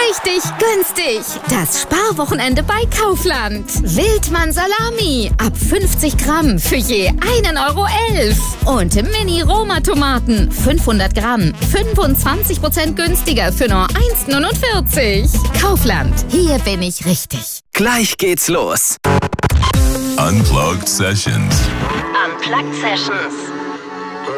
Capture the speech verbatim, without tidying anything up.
richtig günstig. Das Sparwochenende bei Kaufland. Wildmann Salami ab fünfzig Gramm für je einen Euro elf. Und Mini-Roma-Tomaten fünfhundert Gramm, fünfundzwanzig Prozent günstiger für nur eins neunundvierzig. Kaufland, hier bin ich richtig. Gleich geht's los. Unplugged Sessions. Unplugged Sessions.